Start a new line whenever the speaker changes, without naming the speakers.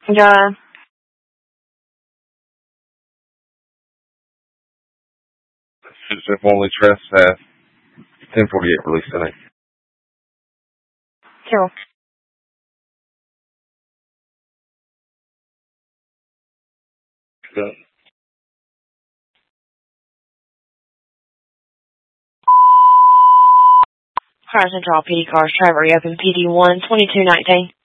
John.
If only trespass. 1048 release tonight.
Sure.
Good.
Fire Central PD cars, Trevor, reopen PD 1 2219.